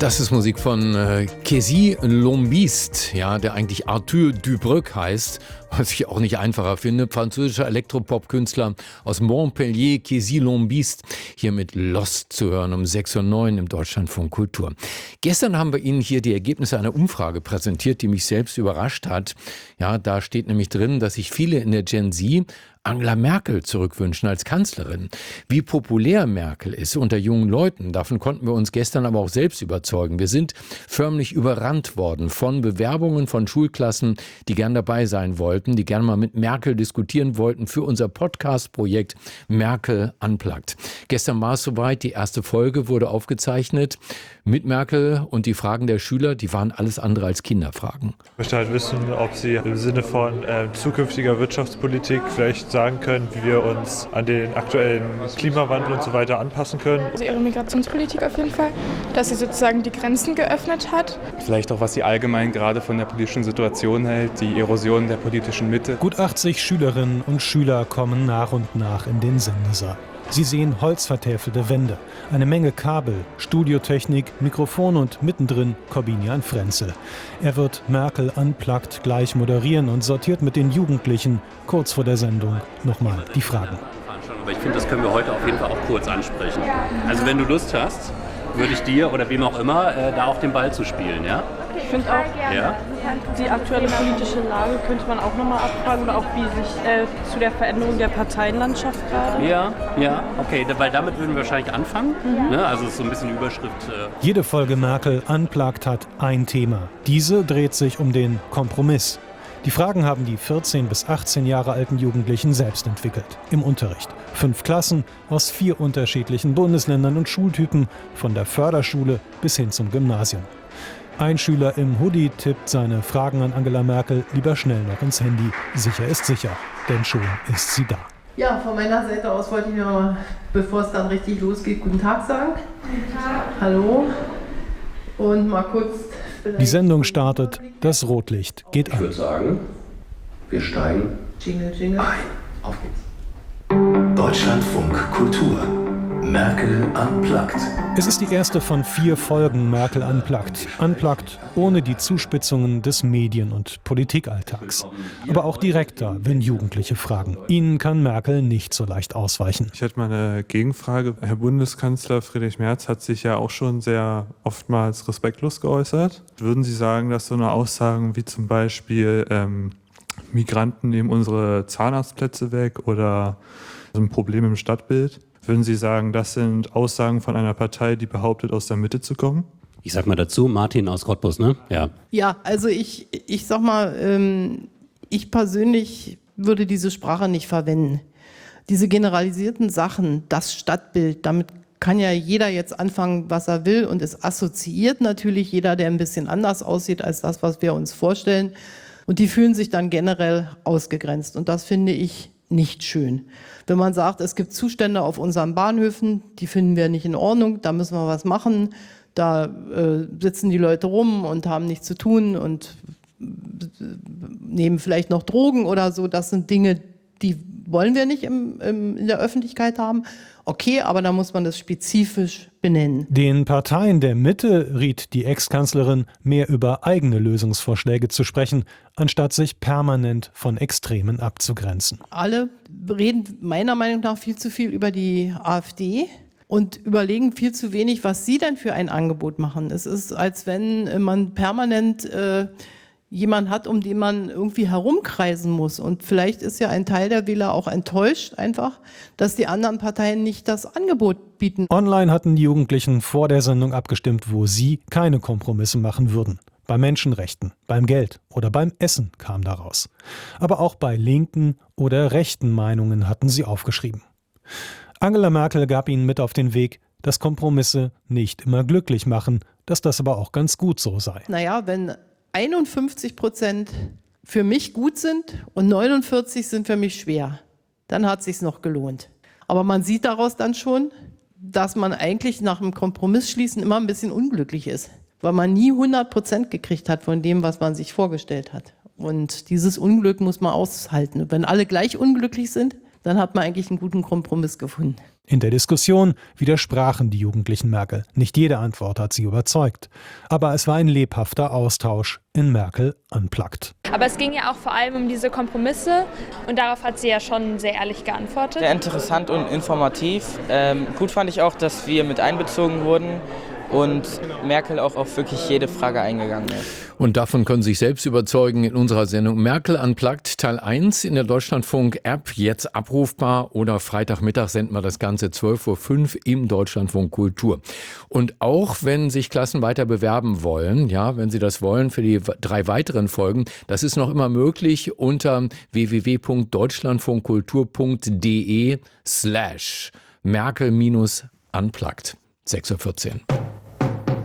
Das ist Musik von Kezzy Lombiste, ja, der eigentlich Arthur Dubreuil heißt, was ich auch nicht einfacher finde. Französischer Elektropop-Künstler aus Montpellier, Kezzy Lombiste, hier mit Lost zu hören um 6:09 Uhr im Deutschlandfunk Kultur. Gestern haben wir Ihnen hier die Ergebnisse einer Umfrage präsentiert, die mich selbst überrascht hat. Ja, da steht nämlich drin, dass sich viele in der Gen Z Angela Merkel zurückwünschen als Kanzlerin. Wie populär Merkel ist unter jungen Leuten, davon konnten wir uns gestern aber auch selbst überzeugen. Wir sind förmlich überrannt worden von Bewerbungen von Schulklassen, die gern dabei sein wollten, die gern mal mit Merkel diskutieren wollten für unser Podcast-Projekt Merkel Unplugged. Gestern war es soweit, die erste Folge wurde aufgezeichnet mit Merkel und die Fragen der Schüler, die waren alles andere als Kinderfragen. Ich möchte halt wissen, ob Sie im Sinne von zukünftiger Wirtschaftspolitik vielleicht sagen können, wie wir uns an den aktuellen Klimawandel und so weiter anpassen können. Also ihre Migrationspolitik auf jeden Fall, dass sie sozusagen die Grenzen geöffnet hat. Vielleicht auch, was sie allgemein gerade von der politischen Situation hält, die Erosion der politischen Mitte. Gut 80 Schülerinnen und Schüler kommen nach und nach in den Sendesaal. Sie sehen holzvertäfelte Wände, eine Menge Kabel, Studiotechnik, Mikrofon und mittendrin Corbinian Frenzel. Er wird Merkel Unplugged gleich moderieren und sortiert mit den Jugendlichen kurz vor der Sendung nochmal die Fragen. Aber ich finde, das können wir heute auf jeden Fall auch kurz ansprechen. Also wenn du Lust hast, würde ich dir oder wem auch immer da auch den Ball zu spielen, ja? Ich finde auch, ja? Die aktuelle politische Lage könnte man auch nochmal abfragen oder auch wie sich zu der Veränderung der Parteienlandschaft gerade. Ja, okay, weil damit würden wir wahrscheinlich anfangen. Ne? Also es ist so ein bisschen die Überschrift. Jede Folge Merkel Unplugged hat ein Thema. Diese dreht sich um den Kompromiss. Die Fragen haben die 14 bis 18 Jahre alten Jugendlichen selbst entwickelt. Im Unterricht. 5 Klassen aus 4 unterschiedlichen Bundesländern und Schultypen, von der Förderschule bis hin zum Gymnasium. Ein Schüler im Hoodie tippt seine Fragen an Angela Merkel lieber schnell noch ins Handy. Sicher ist sicher, denn schon ist sie da. Ja, von meiner Seite aus wollte ich mir mal, bevor es dann richtig losgeht, guten Tag sagen. Guten Tag. Hallo. Und mal kurz... Die Sendung startet, das Rotlicht geht an. Ich würde sagen, wir steigen Jingle ein. Auf geht's. Deutschlandfunk Kultur. Merkel Unplugged. Es ist die erste von 4 Folgen Merkel Unplugged. Unplugged ohne die Zuspitzungen des Medien- und Politikalltags. Aber auch direkter, wenn Jugendliche fragen. Ihnen kann Merkel nicht so leicht ausweichen. Ich hätte mal eine Gegenfrage. Herr Bundeskanzler Friedrich Merz hat sich ja auch schon sehr oftmals respektlos geäußert. Würden Sie sagen, dass so eine Aussagen wie zum Beispiel Migranten nehmen unsere Zahnarztplätze weg oder so ein Problem im Stadtbild, würden Sie sagen, das sind Aussagen von einer Partei, die behauptet, aus der Mitte zu kommen? Ich sag mal dazu, Martin aus Cottbus, ne? Ja. Ja, also ich sag mal, ich persönlich würde diese Sprache nicht verwenden. Diese generalisierten Sachen, das Stadtbild, damit kann ja jeder jetzt anfangen, was er will, und es assoziiert natürlich jeder, der ein bisschen anders aussieht als das, was wir uns vorstellen. Und die fühlen sich dann generell ausgegrenzt. Und das finde ich nicht schön. Wenn man sagt, es gibt Zustände auf unseren Bahnhöfen, die finden wir nicht in Ordnung, da müssen wir was machen, da sitzen die Leute rum und haben nichts zu tun und nehmen vielleicht noch Drogen oder so, das sind Dinge, die wollen wir nicht in der Öffentlichkeit haben. Okay, aber da muss man das spezifisch benennen. Den Parteien der Mitte riet die Ex-Kanzlerin, mehr über eigene Lösungsvorschläge zu sprechen, anstatt sich permanent von Extremen abzugrenzen. Alle reden meiner Meinung nach viel zu viel über die AfD und überlegen viel zu wenig, was sie denn für ein Angebot machen. Es ist, als wenn man permanent jemand hat, um den man irgendwie herumkreisen muss. Und vielleicht ist ja ein Teil der Wähler auch enttäuscht einfach, dass die anderen Parteien nicht das Angebot bieten. Online hatten die Jugendlichen vor der Sendung abgestimmt, wo sie keine Kompromisse machen würden. Bei Menschenrechten, beim Geld oder beim Essen kam daraus. Aber auch bei linken oder rechten Meinungen hatten sie aufgeschrieben. Angela Merkel gab ihnen mit auf den Weg, dass Kompromisse nicht immer glücklich machen, dass das aber auch ganz gut so sei. Naja, wenn 51% für mich gut sind und 49% sind für mich schwer, dann hat es sich noch gelohnt. Aber man sieht daraus dann schon, dass man eigentlich nach dem Kompromissschließen immer ein bisschen unglücklich ist, weil man nie 100% gekriegt hat von dem, was man sich vorgestellt hat. Und dieses Unglück muss man aushalten. Und wenn alle gleich unglücklich sind, dann hat man eigentlich einen guten Kompromiss gefunden. In der Diskussion widersprachen die Jugendlichen Merkel. Nicht jede Antwort hat sie überzeugt. Aber es war ein lebhafter Austausch in Merkel Unplugged. Aber es ging ja auch vor allem um diese Kompromisse und darauf hat sie ja schon sehr ehrlich geantwortet. Sehr interessant und informativ. Gut fand ich auch, dass wir mit einbezogen wurden und Merkel auch auf wirklich jede Frage eingegangen ist. Und davon können Sie sich selbst überzeugen in unserer Sendung Merkel Unplugged Teil 1 in der Deutschlandfunk-App, jetzt abrufbar, oder Freitagmittag senden wir das Ganze 12:05 Uhr im Deutschlandfunk Kultur. Und auch wenn sich Klassen weiter bewerben wollen, ja, wenn Sie das wollen für die 3 weiteren Folgen, das ist noch immer möglich unter www.deutschlandfunkkultur.de/Merkel-Unplugged. 6:14 Uhr.